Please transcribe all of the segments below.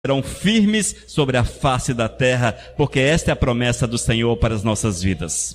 serão firmes sobre a face da terra, porque esta é a promessa do Senhor para as nossas vidas.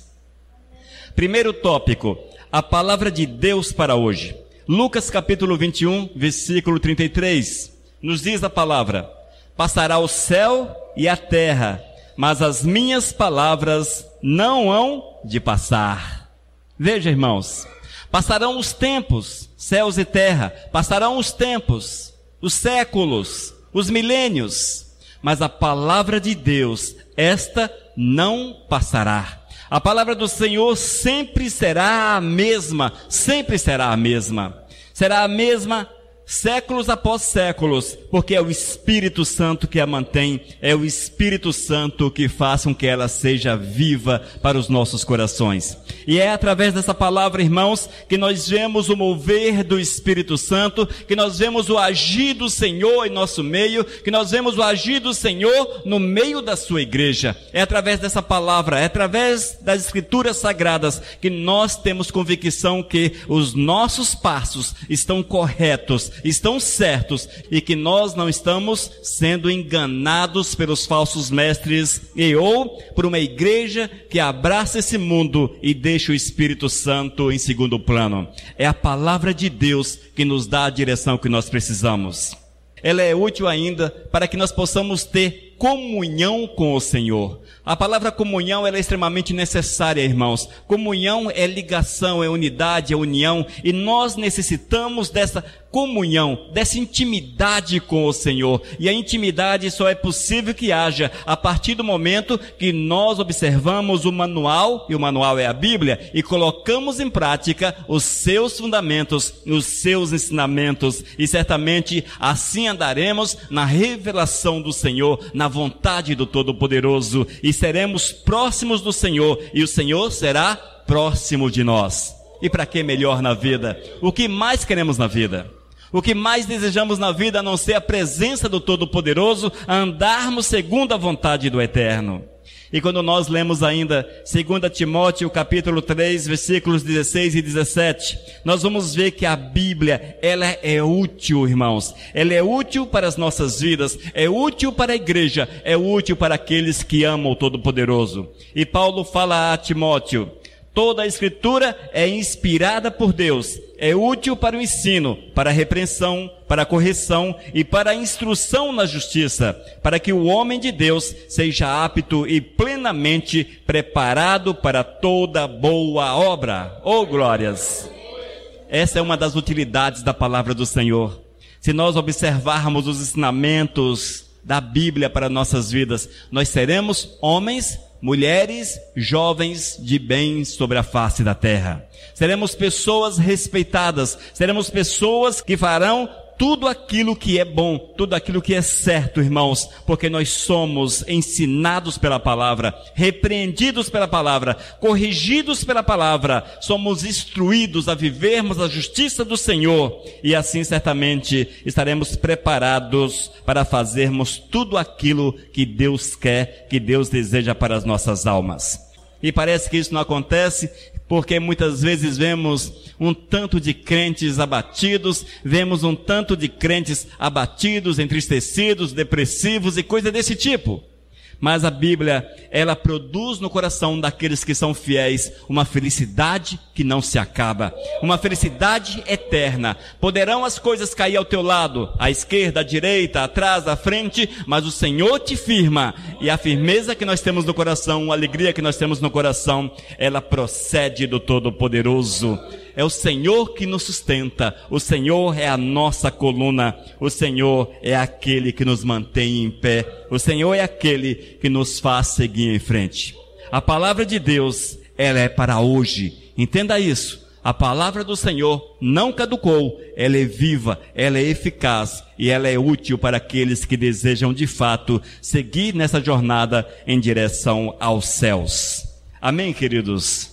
Primeiro tópico, a palavra de Deus para hoje. Lucas capítulo 21, versículo 33, nos diz a palavra: passará o céu e a terra, mas as minhas palavras não hão de passar. Veja, irmãos, passarão os tempos, céus e terra, passarão os tempos, os séculos, os milênios, mas a palavra de Deus, esta não passará. A palavra do Senhor sempre será a mesma, sempre será a mesma. Será a mesma séculos após séculos, porque é o Espírito Santo que a mantém, é o Espírito Santo que faz com que ela seja viva para os nossos corações. E é através dessa palavra, irmãos, que nós vemos o mover do Espírito Santo, que nós vemos o agir do Senhor em nosso meio, que nós vemos o agir do Senhor no meio da sua igreja. É através dessa palavra, é através das Escrituras Sagradas, que nós temos convicção que os nossos passos estão corretos, estão certos, e que nós não estamos sendo enganados pelos falsos mestres ou por uma igreja que abraça esse mundo e deixa o Espírito Santo em segundo plano. É a palavra de Deus que nos dá a direção que nós precisamos. Ela é útil ainda para que nós possamos ter comunhão com o Senhor. A palavra comunhão, ela é extremamente necessária, irmãos. Comunhão é ligação, é unidade, é união, e nós necessitamos dessa comunhão, dessa intimidade com o Senhor. E a intimidade só é possível que haja a partir do momento que nós observamos o manual, e o manual é a Bíblia, e colocamos em prática os seus fundamentos, os seus ensinamentos, e certamente assim andaremos na revelação do Senhor, na vontade do Todo-Poderoso, e seremos próximos do Senhor, e o Senhor será próximo de nós. E para que melhor na vida? O que mais queremos na vida? O que mais desejamos na vida a não ser a presença do Todo-Poderoso, andarmos segundo a vontade do Eterno? E quando nós lemos ainda 2 Timóteo capítulo 3, versículos 16 e 17, nós vamos ver que a Bíblia, ela é útil, irmãos. Ela é útil para as nossas vidas, é útil para a igreja, é útil para aqueles que amam o Todo-Poderoso. E Paulo fala a Timóteo: toda a Escritura é inspirada por Deus, é útil para o ensino, para a repreensão, para a correção e para a instrução na justiça, para que o homem de Deus seja apto e plenamente preparado para toda boa obra. Oh, glórias! Essa é uma das utilidades da palavra do Senhor. Se nós observarmos os ensinamentos da Bíblia para nossas vidas, nós seremos homens, mulheres, jovens de bem sobre a face da terra. Seremos pessoas respeitadas, seremos pessoas que farão tudo aquilo que é bom, tudo aquilo que é certo, irmãos, porque nós somos ensinados pela palavra, repreendidos pela palavra, corrigidos pela palavra, somos instruídos a vivermos a justiça do Senhor, e assim certamente estaremos preparados para fazermos tudo aquilo que Deus quer, que Deus deseja para as nossas almas. E parece que isso não acontece porque muitas vezes vemos um tanto de crentes abatidos, vemos um tanto de crentes abatidos, entristecidos, depressivos e coisa desse tipo. Mas a Bíblia, ela produz no coração daqueles que são fiéis uma felicidade que não se acaba, uma felicidade eterna. Poderão as coisas cair ao teu lado, à esquerda, à direita, atrás, à frente, mas o Senhor te firma, e a firmeza que nós temos no coração, a alegria que nós temos no coração, ela procede do Todo-Poderoso. É o Senhor que nos sustenta, o Senhor é a nossa coluna, o Senhor é aquele que nos mantém em pé, o Senhor é aquele que nos faz seguir em frente. A palavra de Deus, ela é para hoje, entenda isso. A palavra do Senhor não caducou, ela é viva, ela é eficaz e ela é útil para aqueles que desejam de fato seguir nessa jornada em direção aos céus. Amém, queridos?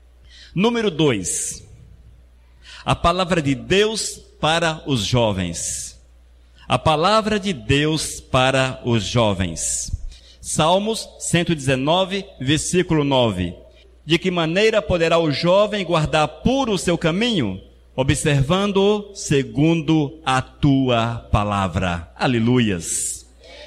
Número 2. A palavra de Deus para os jovens. A palavra de Deus para os jovens. Salmos 119, versículo 9. De que maneira poderá o jovem guardar puro o seu caminho? Observando-o segundo a tua palavra. Aleluias.